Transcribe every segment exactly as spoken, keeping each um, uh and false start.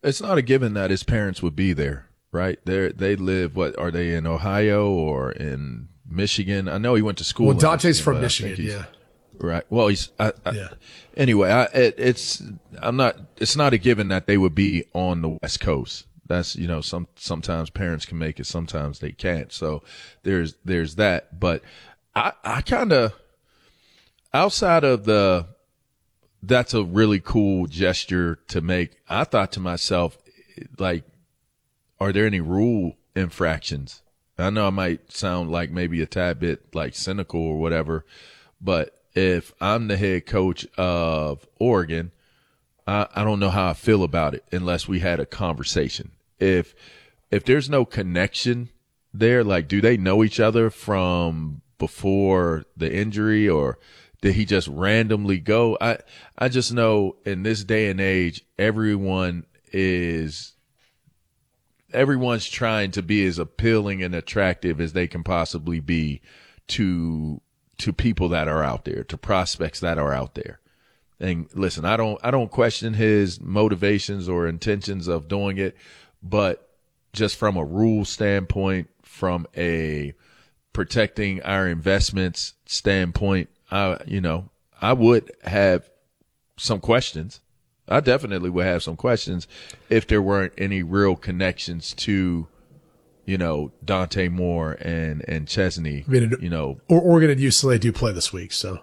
it's not a given that his parents would be there, right? They they live. What are they in Ohio or in Michigan? I know he went to school. Well, Dante's Michigan, from Michigan, yeah. Right. Well, he's. I, I, yeah. Anyway, I, it, it's. I'm not. It's not a given that they would be on the West Coast. That's, you know, some sometimes parents can make it, sometimes they can't. So there's there's that. But I I kind of outside of the. That's a really cool gesture to make. I thought to myself, like, are there any rule infractions? I know I might sound like maybe a tad bit like cynical or whatever, but if I'm the head coach of Oregon, I, I don't know how I feel about it unless we had a conversation. If if there's no connection there, like, do they know each other from before the injury, or did he just randomly go? I I just know in this day and age, everyone is everyone's trying to be as appealing and attractive as they can possibly be to to people that are out there, to prospects that are out there. And listen, I don't I don't question his motivations or intentions of doing it, but just from a rule standpoint, from a protecting our investments standpoint, I, you know, I would have some questions. I definitely would have some questions if there weren't any real connections to, you know, Dante Moore and, and Chesney, I mean, you know. Or Oregon and U C L A do play this week, so.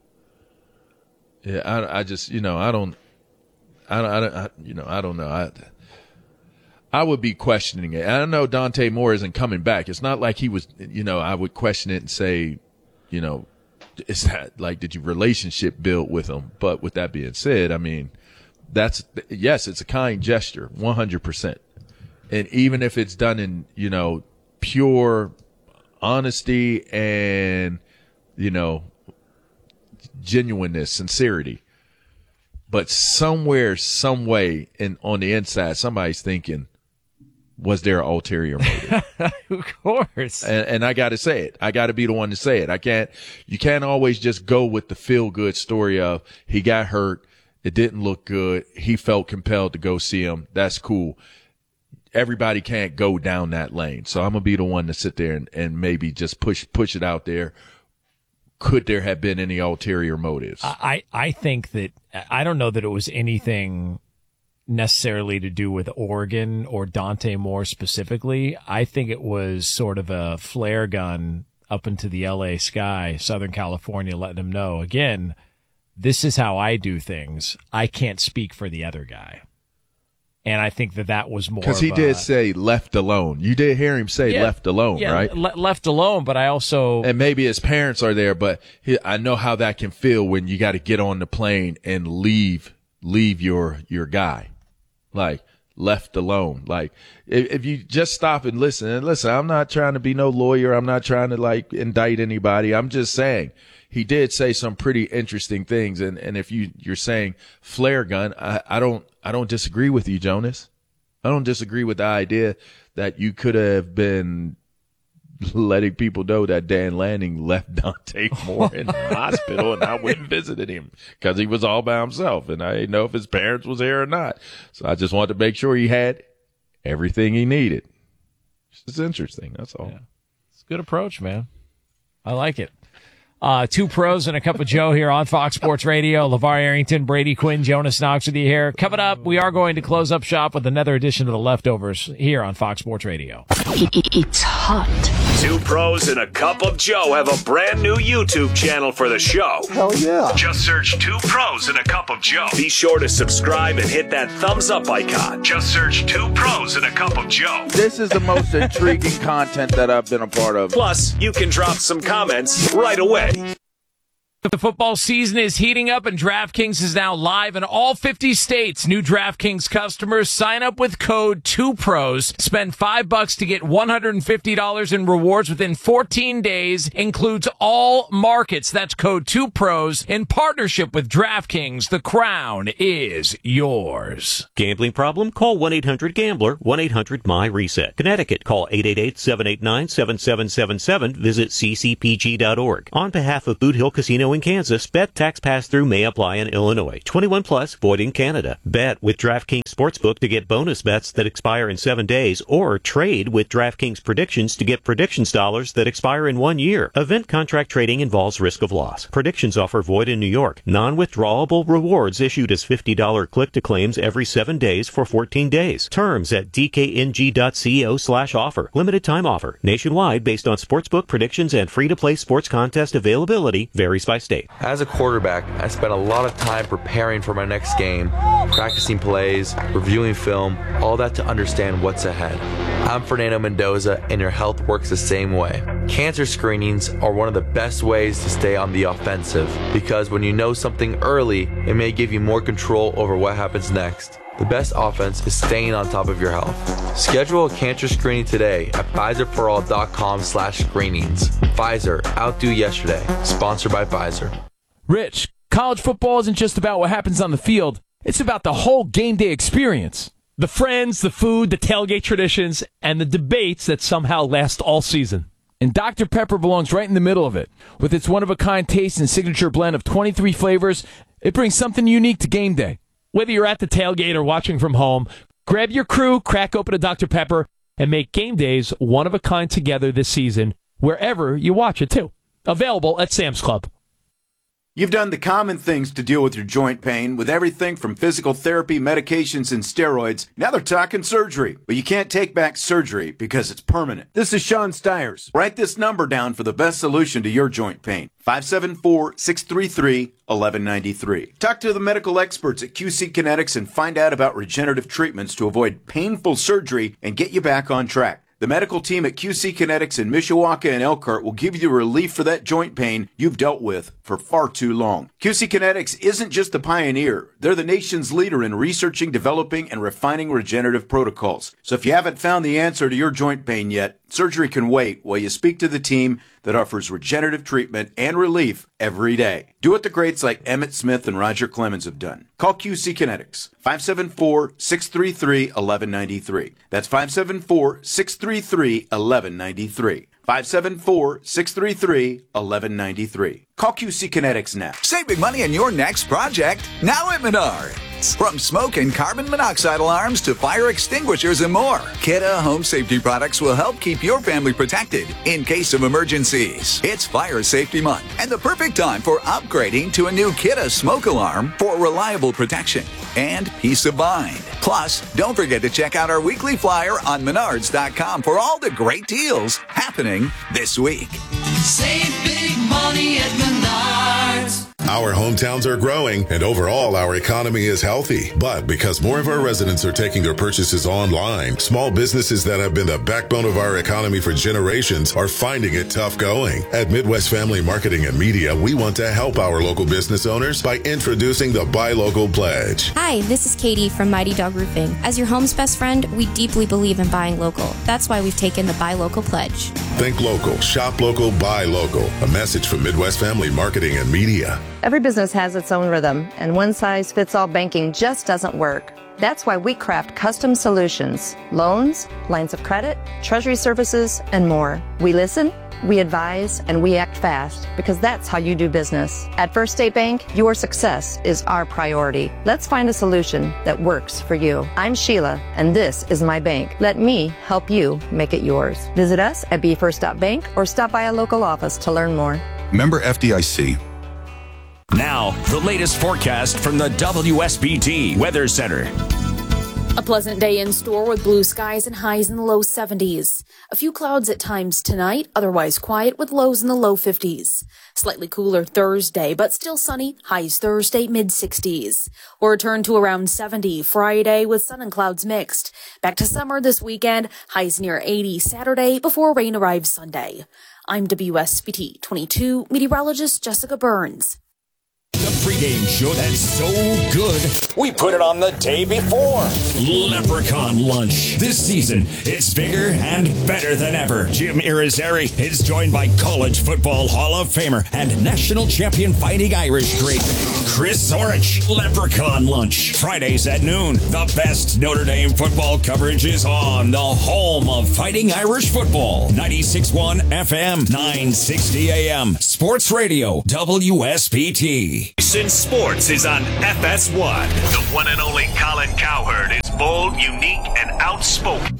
Yeah, I, I just, you know, I don't, I don't, I don't I, you know, I don't know. I, I would be questioning it. I know Dante Moore isn't coming back. It's not like he was, you know, I would question it and say, you know, is that like, did your relationship build with him? But with that being said, I mean, that's, yes, it's a kind gesture, one hundred percent. And even if it's done in, you know, pure honesty and, you know, genuineness, sincerity, but somewhere, some way in, on the inside, somebody's thinking, was there an ulterior motive? Of course. And, and I got to say it. I got to be the one to say it. I can't, you can't always just go with the feel good story of he got hurt. It didn't look good. He felt compelled to go see him. That's cool. Everybody can't go down that lane. So I'm going to be the one to sit there and, and maybe just push, push it out there. Could there have been any ulterior motives? I, I think that, I don't know that it was anything necessarily to do with Oregon or Dante Moore specifically. I think it was sort of a flare gun up into the L A sky, Southern California, letting them know, again, this is how I do things. I can't speak for the other guy. And I think that that was more because he did a, say left alone. You did hear him say yeah, left alone, yeah, right? Le- left alone, but I also and maybe his parents are there, but he, I know how that can feel when you got to get on the plane and leave leave your your guy, like left alone. Like if, if you just stop and listen and listen, I'm not trying to be no lawyer. I'm not trying to like indict anybody. I'm just saying he did say some pretty interesting things, and and if you you're saying flare gun, I, I don't. I don't disagree with you, Jonas. I don't disagree with the idea that you could have been letting people know that Dan Lanning left Dante Moore in the hospital and I went and visited him because he was all by himself and I didn't know if his parents was here or not. So I just wanted to make sure he had everything he needed. It's interesting. That's all. Yeah. It's a good approach, man. I like it. Uh, two pros and a cup of Joe here on Fox Sports Radio. LeVar Arrington, Brady Quinn, Jonas Knox with you here. Coming up, we are going to close up shop with another edition of The Leftovers here on Fox Sports Radio. It's hot. Two pros and a cup of Joe have a brand new YouTube channel for the show. Hell yeah. Just search Two Pros and a Cup of Joe. Be sure to subscribe and hit that thumbs up icon. Just search Two Pros and a Cup of Joe. This is the most intriguing content that I've been a part of. Plus, you can drop some comments right away. The football season is heating up and DraftKings is now live in all fifty states. New DraftKings customers sign up with code two pros. Spend five bucks to get one hundred fifty dollars in rewards within fourteen days. Includes all markets. That's code two pros in partnership with DraftKings. The crown is yours. Gambling problem? Call one eight hundred gambler, one eight hundred M Y reset. Connecticut, call eight eight eight, seven eight nine, seven seven seven seven. Visit c c p g dot org. On behalf of Boot Hill Casino in Kansas. Bet tax pass-through may apply in Illinois. twenty-one plus, void in Canada. Bet with DraftKings Sportsbook to get bonus bets that expire in seven days, or trade with DraftKings Predictions to get predictions dollars that expire in one year. Event contract trading involves risk of loss. Predictions offer void in New York. Non-withdrawable rewards issued as fifty dollars click-to-claims every seven days for fourteen days. Terms at dkng.co slash offer. Limited time offer. Nationwide based on sportsbook predictions and free-to-play sports contest availability varies by state. As a quarterback, I spent a lot of time preparing for my next game, practicing plays, reviewing film, all that to understand what's ahead. I'm Fernando Mendoza, and your health works the same way. Cancer screenings are one of the best ways to stay on the offensive, because when you know something early, it may give you more control over what happens next. The best offense is staying on top of your health. Schedule a cancer screening today at Pfizer For All dot com slash screenings. Pfizer, outdo yesterday. Sponsored by Pfizer. Rich, college football isn't just about what happens on the field. It's about the whole game day experience. The friends, the food, the tailgate traditions, and the debates that somehow last all season. And Doctor Pepper belongs right in the middle of it. With its one-of-a-kind taste and signature blend of twenty-three flavors, it brings something unique to game day. Whether you're at the tailgate or watching from home, grab your crew, crack open a Doctor Pepper, and make game days one-of-a-kind together this season, wherever you watch it, too. Available at Sam's Club. You've done the common things to deal with your joint pain, with everything from physical therapy, medications, and steroids. Now they're talking surgery. But you can't take back surgery because it's permanent. This is Sean Stiers. Write this number down for the best solution to your joint pain. five seven four, six three three, one one nine three. Talk to the medical experts at Q C Kinetics and find out about regenerative treatments to avoid painful surgery and get you back on track. The medical team at Q C Kinetics in Mishawaka and Elkhart will give you relief for that joint pain you've dealt with for far too long. Q C Kinetics isn't just a pioneer. They're the nation's leader in researching, developing, and refining regenerative protocols. So if you haven't found the answer to your joint pain yet, surgery can wait while you speak to the team that offers regenerative treatment and relief every day. Do what the greats like Emmett Smith and Roger Clemens have done. Call Q C Kinetics, five seven four, six three three, one one nine three. That's five seven four, six three three, one one nine three. five seven four, six three three, one one nine three. Call Q C Kinetics now. Save big money on your next project, now at Menards. From smoke and carbon monoxide alarms to fire extinguishers and more, Kidde Home Safety Products will help keep your family protected in case of emergencies. It's Fire Safety Month and the perfect time for upgrading to a new Kidde smoke alarm for reliable protection and peace of mind. Plus, don't forget to check out our weekly flyer on menards dot com for all the great deals happening this week. Save big money at Menards. Our hometowns are growing, and overall, our economy is healthy. But because more of our residents are taking their purchases online, small businesses that have been the backbone of our economy for generations are finding it tough going. At Midwest Family Marketing and Media, we want to help our local business owners by introducing the Buy Local Pledge. Hi, this is Katie from Mighty Dog Roofing. As your home's best friend, we deeply believe in buying local. That's why we've taken the Buy Local Pledge. Think local, shop local, buy local. A message from Midwest Family Marketing and Media. Every business has its own rhythm, and one-size-fits-all banking just doesn't work. That's why we craft custom solutions, loans, lines of credit, treasury services, and more. We listen, we advise, and we act fast, because that's how you do business. At First State Bank, your success is our priority. Let's find a solution that works for you. I'm Sheila, and this is my bank. Let me help you make it yours. Visit us at b first dot bank or stop by a local office to learn more. Member F D I C. Now, the latest forecast from the W S B T Weather Center. A pleasant day in store with blue skies and highs in the low seventies. A few clouds at times tonight, otherwise quiet with lows in the low fifties. Slightly cooler Thursday, but still sunny, highs Thursday mid sixties. We'll return to around seventy Friday with sun and clouds mixed. Back to summer this weekend, highs near eighty Saturday before rain arrives Sunday. I'm W S B T twenty-two meteorologist Jessica Burns. pregame show that's so good, we put it on the day before. Leprechaun Lunch. This season, it's bigger and better than ever. Jim Irizarry is joined by College Football Hall of Famer and National Champion Fighting Irish great Chris Zorich. Leprechaun Lunch. Fridays at noon. The best Notre Dame football coverage is on the home of Fighting Irish football. ninety-six point one F M, nine sixty A M. Sports Radio, W S B T. Since sports is on F S one, the one and only Colin Cowherd is bold, unique, and outspoken.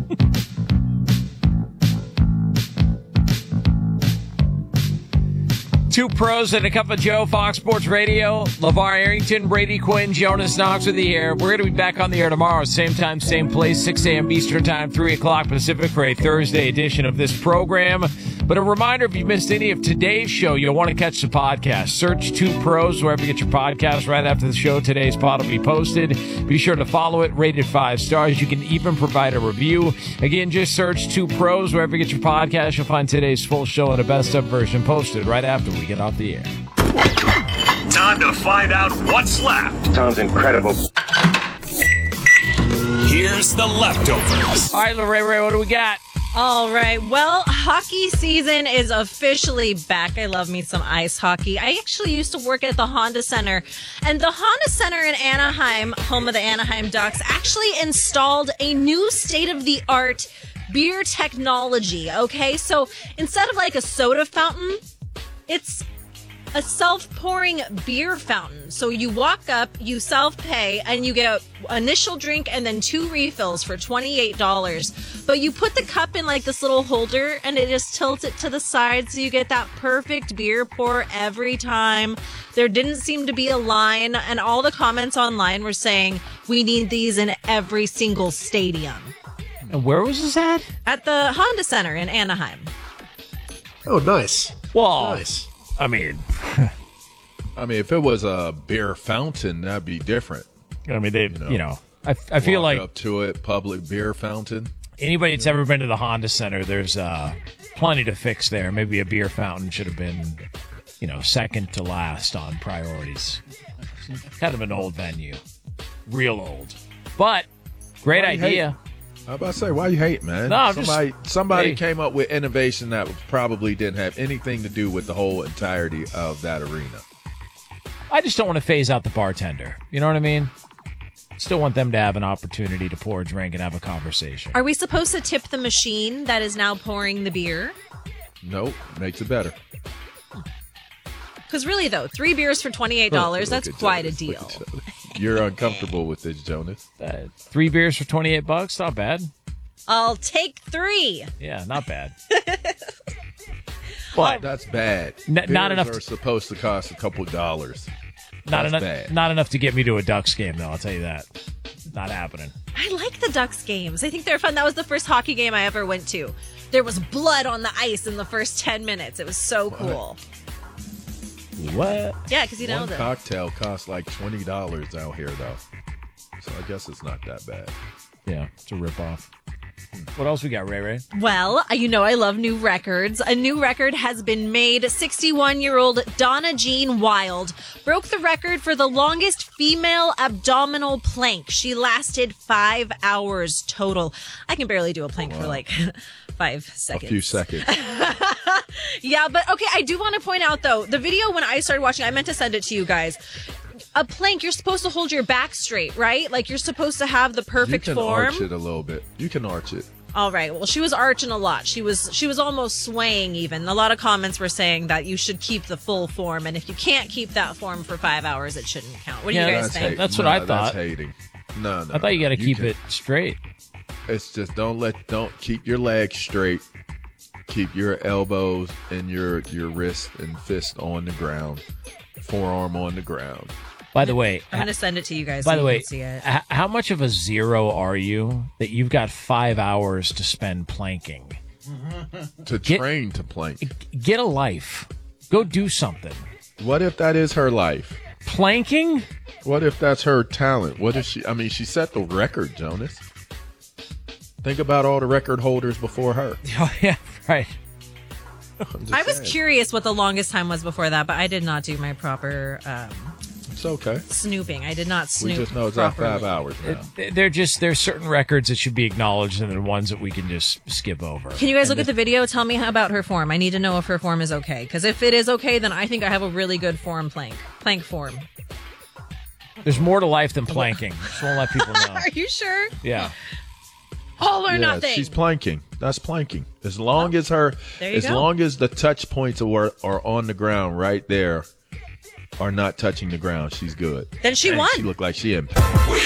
Two pros and a cup of Joe, Fox Sports Radio. LeVar Arrington, Brady Quinn, Jonas Knox with you here. We're going to be back on the air tomorrow, same time, same place, six a.m. Eastern Time, three o'clock Pacific for a Thursday edition of this program. But a reminder, if you missed any of today's show, you'll want to catch the podcast. Search Two Pros wherever you get your podcast. Right after the show, today's pod will be posted. Be sure to follow it, rate it five stars. You can even provide a review. Again, just search Two Pros wherever you get your podcast. You'll find today's full show and a best-of version posted right after we get off the air. Time to find out what's left. Sounds incredible. Here's the leftovers. All right, Ray Ray, what do we got? All right. Well, hockey season is officially back. I love me some ice hockey. I actually used to work at the Honda Center, and the Honda Center in Anaheim, home of the Anaheim Ducks, actually installed a new state-of-the-art beer technology. Okay, so instead of like a soda fountain, it's a self-pouring beer fountain. So you walk up, you self-pay, and you get an initial drink and then two refills for twenty-eight dollars. But you put the cup in like this little holder, and it just tilts it to the side, so you get that perfect beer pour every time. There didn't seem to be a line, and all the comments online were saying, we need these in every single stadium. And where was this at? At the Honda Center in Anaheim. Oh, nice. Well, nice. I mean, I mean, if it was a beer fountain, that'd be different. I mean, they, you know, you know I, I feel walk like up to it, public beer fountain. Anybody that's ever been to the Honda Center, there's uh, plenty to fix there. Maybe a beer fountain should have been, you know, second to last on priorities. Kind of an old venue, real old, but great Why you idea. hate? I was about to say, why you hate, man? No, I'm somebody just, somebody hey. came up with innovation that probably didn't have anything to do with the whole entirety of that arena. I just don't want to phase out the bartender. You know what I mean? Still want them to have an opportunity to pour a drink and have a conversation. Are we supposed to tip the machine that is now pouring the beer? Nope, makes it better. Because really, though, three beers for twenty-eight dollars, Look that's at quite Jonas, a look deal. at Jonas. You're uncomfortable with this, Jonas. Uh, three beers for twenty-eight bucks, not bad. I'll take three. Yeah, not bad. But that's bad. N- not Beers enough are to- supposed to cost a couple dollars. Not That's enough. bad. Not enough to get me to a Ducks game, though. I'll tell you that. Not happening. I like the Ducks games. I think they're fun. That was the first hockey game I ever went to. There was blood on the ice in the first ten minutes. It was so cool. What? Yeah, because you know One the cocktail costs like twenty dollars out here, though. So I guess it's not that bad. Yeah, it's a ripoff. What else we got, Ray Ray? Well, you know I love new records. A new record has been made. sixty-one-year-old Donna Jean Wild broke the record for the longest female abdominal plank. She lasted five hours total. I can barely do a plank wow. for like five seconds. A few seconds. Yeah, but okay, I do want to point out, though, the video when I started watching, I meant to send it to you guys. A plank, you're supposed to hold your back straight, right? Like, you're supposed to have the perfect you can form. arch it a little bit. You can arch it. All right. Well, she was arching a lot. She was she was almost swaying even. A lot of comments were saying that you should keep the full form, and if you can't keep that form for five hours, it shouldn't count. What do Yeah, you guys that's think? hate- That's what No, I thought. That's hating. No, no. I thought you got to no. keep can- it straight. It's just don't let don't keep your legs straight. Keep your elbows and your your wrist and fist on the ground. Forearm on the ground. By the way, I'm going to send it to you guys by so the you way, can see it. h- how much of a zero are you that you've got five hours to spend planking? To Get- train to plank. Get a life. Go do something. What if that is her life? Planking? What if that's her talent? What if she? I mean, she set the record, Jonas. Think about all the record holders before her. Oh, yeah, right. I was curious what the longest time was before that, but I did not do my proper um, It's okay. snooping. I did not snoop. We just know it's at properly. five hours now. It- They're just there's certain records that should be acknowledged, and then ones that we can just skip over. Can you guys And look at the video? Tell me about her form. I need to know if her form is okay. Because if it is okay, then I think I have a really good form plank. Plank form. There's more to life than planking. Just want to let people know. Are you sure? Yeah. All or Yeah, nothing. she's planking. That's planking. As long as her, There you as go. long as the touch points are, are on the ground right there, are not touching the ground, she's good. Then she And won. She looked like she in.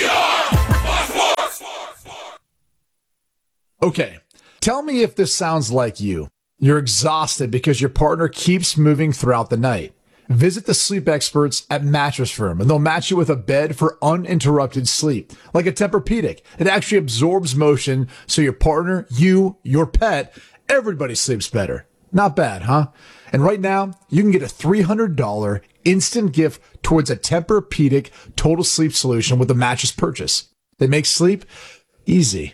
Okay, tell me if this sounds like you. You're exhausted because your partner keeps moving throughout the night. Visit the sleep experts at Mattress Firm, and they'll match you with a bed for uninterrupted sleep. Like a Tempur-Pedic, it actually absorbs motion so your partner, you, your pet, everybody sleeps better. Not bad, huh? And right now, you can get a three hundred dollars instant gift towards a Tempur-Pedic total sleep solution with a mattress purchase. They make sleep easy.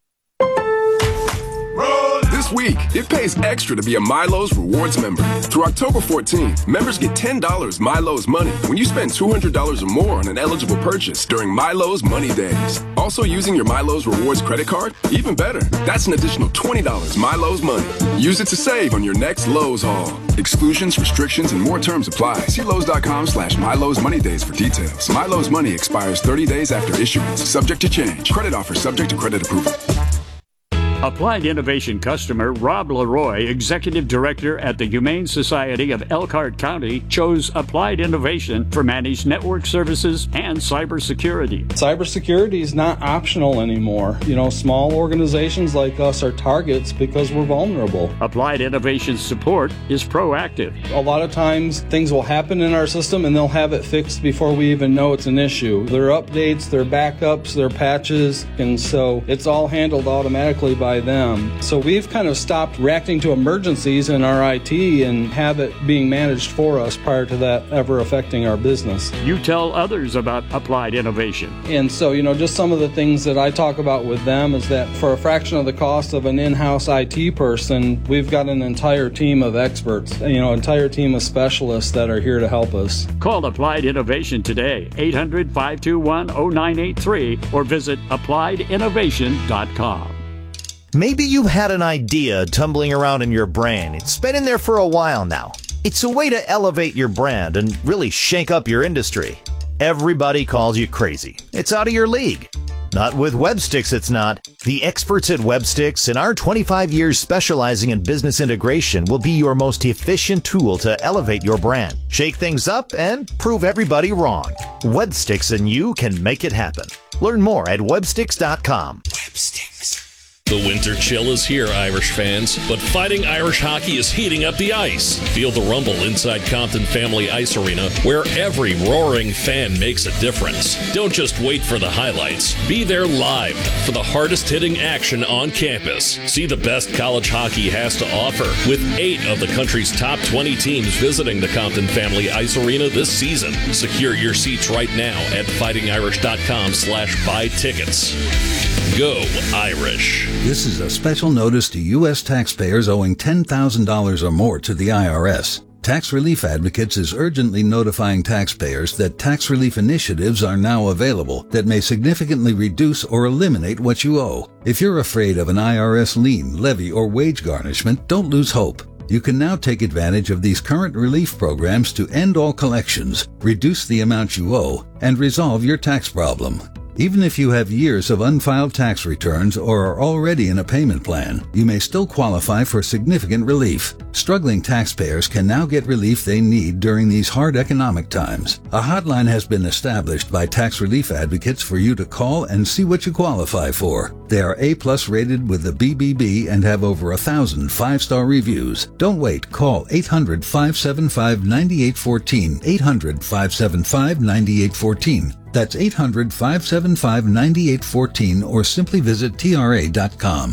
This week, it pays extra to be a Milo's Rewards member. Through October fourteenth, members get ten dollars Milo's money when you spend two hundred dollars or more on an eligible purchase during Milo's Money Days. Also using your Milo's Rewards credit card? Even better, that's an additional twenty dollars Milo's money. Use it to save on your next Lowe's haul. Exclusions, restrictions, and more terms apply. See Lowe's.com slash Milo's Money Days for details. Milo's money expires thirty days after issuance. Subject to change. Credit offer subject to credit approval. Applied Innovation customer Rob Leroy, Executive Director at the Humane Society of Elkhart County, chose Applied Innovation for managed network services and cybersecurity. Cybersecurity is not optional anymore. You know, small organizations like us are targets because we're vulnerable. Applied Innovation's support is proactive. A lot of times things will happen in our system and they'll have it fixed before we even know it's an issue. There are updates, there are backups, there are patches, and so it's all handled automatically by them. So we've kind of stopped reacting to emergencies in our I T and have it being managed for us prior to that ever affecting our business. You tell others about Applied Innovation. And so, you know, just some of the things that I talk about with them is that for a fraction of the cost of an in-house I T person, we've got an entire team of experts, you know, entire team of specialists that are here to help us. Call Applied Innovation today, eight hundred, five two one, oh nine eight three, or visit applied innovation dot com. Maybe you've had an idea tumbling around in your brain. It's been in there for a while now. It's a way to elevate your brand and really shake up your industry. Everybody calls you crazy. It's out of your league. Not with Websticks, it's not. The experts at Websticks and our twenty-five years specializing in business integration will be your most efficient tool to elevate your brand, shake things up, and prove everybody wrong. Websticks and you can make it happen. Learn more at websticks dot com. Websticks. The winter chill is here, Irish fans, but Fighting Irish Hockey is heating up the ice. Feel the rumble inside Compton Family Ice Arena, where every roaring fan makes a difference. Don't just wait for the highlights. Be there live for the hardest-hitting action on campus. See the best college hockey has to offer, with eight of the country's top twenty teams visiting the Compton Family Ice Arena this season. Secure your seats right now at fighting irish dot com slash buy tickets. Go Irish. This is a special notice to U S taxpayers owing ten thousand dollars or more to the I R S. Tax Relief Advocates is urgently notifying taxpayers that tax relief initiatives are now available that may significantly reduce or eliminate what you owe. If you're afraid of an I R S lien, levy, or wage garnishment, don't lose hope. You can now take advantage of these current relief programs to end all collections, reduce the amount you owe, and resolve your tax problem. Even if you have years of unfiled tax returns or are already in a payment plan, you may still qualify for significant relief. Struggling taxpayers can now get relief they need during these hard economic times. A hotline has been established by Tax Relief Advocates for you to call and see what you qualify for. They are A-plus rated with the B B B and have over a thousand five-star reviews. Don't wait. Call eight hundred, five seven five, nine eight one four, eight hundred, five seven five, nine eight one four. That's eight hundred, five seven five, nine eight one four, or simply visit T R A dot com.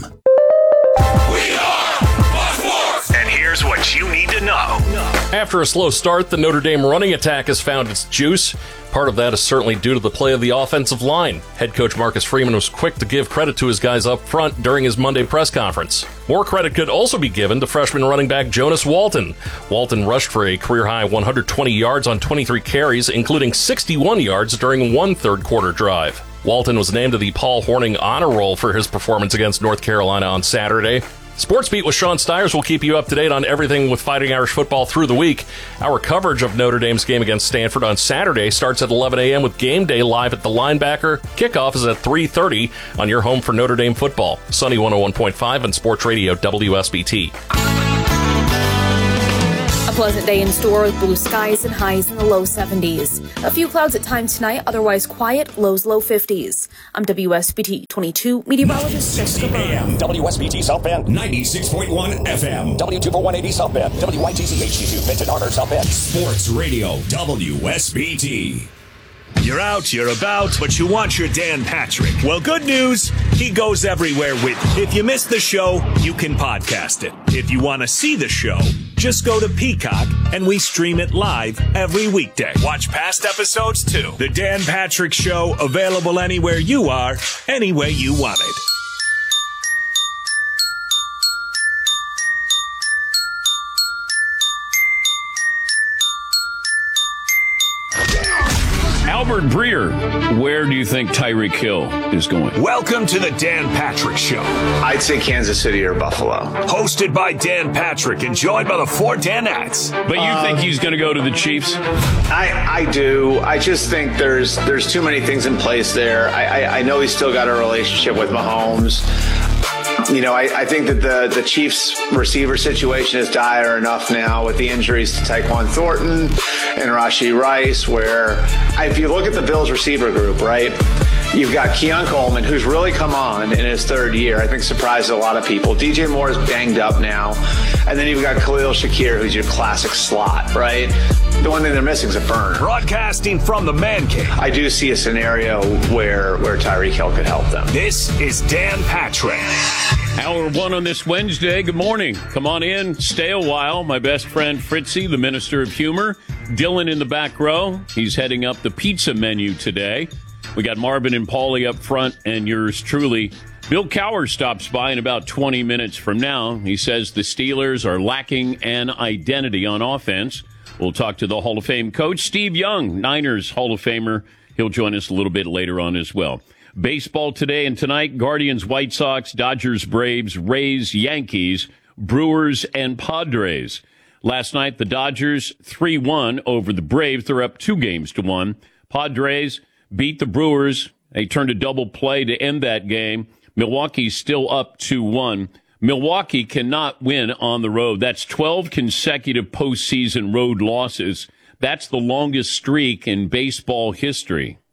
And here's what you need to know. After a slow start, the Notre Dame running attack has found its juice. Part of that is certainly due to the play of the offensive line. Head coach Marcus Freeman was quick to give credit to his guys up front during his Monday press conference. More credit could also be given to freshman running back Jonas Walton. Walton rushed for a career-high one hundred twenty yards on twenty-three carries, including sixty-one yards during one third-quarter drive. Walton was named to the Paul Hornung Honor Roll for his performance against North Carolina on Saturday. Sports Beat with Sean Stiers will keep you up to date on everything with Fighting Irish football through the week. Our coverage of Notre Dame's game against Stanford on Saturday starts at eleven a.m. with Game Day live at the Linebacker. Kickoff is at three thirty on your home for Notre Dame football. Sunny one oh one point five and Sports Radio W S B T. A pleasant day in store with blue skies and highs in the low seventies. A few clouds at times tonight, otherwise quiet, lows low fifties. I'm W S B T twenty-two meteorologist Jessica Byrne. W S B T South Bend, ninety-six point one F M. W two four one eighty South Bend, W Y T C H D two, Benton Harbor, South Bend. Sports Radio, W S B T. You're out, you're about, but you want your Dan Patrick. Well, good news, he goes everywhere with you. If you missed the show, you can podcast it. If you want to see the show, just go to Peacock, and we stream it live every weekday. Watch past episodes, too. The Dan Patrick Show, available anywhere you are, any way you want it. Albert Breer, where do you think Tyreek Hill is going? Welcome to the Dan Patrick Show. I'd say Kansas City or Buffalo. Hosted by Dan Patrick and joined by the four Danettes. But you um, think he's going to go to the Chiefs? I, I do. I just think there's there's too many things in place there. I, I, I know he's still got a relationship with Mahomes. You know, I, I think that the, the Chiefs receiver situation is dire enough now with the injuries to Tyquan Thornton and Rashee Rice, where if you look at the Bills receiver group, right, you've got Keon Coleman, who's really come on in his third year. I think surprised a lot of people. D J Moore is banged up now. And then you've got Khalil Shakir, who's your classic slot, right? The one thing they're missing is a burn. Broadcasting from the Man Cave. I do see a scenario where, where Tyreek Hill could help them. This is Dan Patrick. Hour one on this Wednesday. Good morning. Come on in. Stay a while. My best friend Fritzy, the Minister of Humor. Dylan in the back row. He's heading up the pizza menu today. We got Marvin and Paulie up front, and yours truly. Bill Cowher stops by in about twenty minutes from now. He says the Steelers are lacking an identity on offense. We'll talk to the Hall of Fame coach, Steve Young, Niners Hall of Famer. He'll join us a little bit later on as well. Baseball today and tonight, Guardians, White Sox, Dodgers, Braves, Rays, Yankees, Brewers, and Padres. Last night, the Dodgers three one over the Braves. They're up two games to one. Padres beat the Brewers. They turned a double play to end that game. Milwaukee's still up two one. Milwaukee cannot win on the road. That's twelve consecutive postseason road losses. That's the longest streak in baseball history.